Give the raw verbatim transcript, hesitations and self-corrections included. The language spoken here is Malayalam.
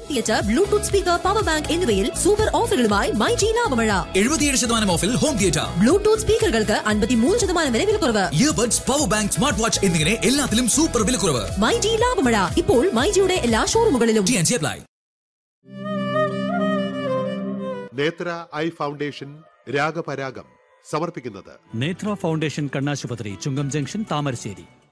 Theatre, Bluetooth speaker, power bank എന്നിവയിൽ സൂപ്പർ ഓഫറുകളുമായി മൈജി ലാഭമഴ. എഴുപത്തിയേഴ് ശതമാനം ഓഫിൽ ഹോം തിയേറ്റർ, ബ്ലൂടൂത്ത് സ്പീക്കറുകൾക്ക് അൻപത്തിമൂന്ന് ശതമാനം വരെ വിലക്കുറവ്. Earbuds, power bank, smart watch എന്നിങ്ങനെ എല്ലാത്തിലും സൂപ്പർ വിലക്കുറവ്. മൈജി ലാഭമഴ ഇപ്പോൾ മൈജിയുടെ എല്ലാ ഷോറൂമുകളിലും. നേത്ര ഐ ഫൗണ്ടേഷൻ രാഗപരാഗം സമർപ്പിക്കുന്നത് നേത്ര ഫൗണ്ടേഷൻ കണ്ണാശുപത്രി, ചുങ്കം ജംഗ്ഷൻ, താമരശ്ശേരി.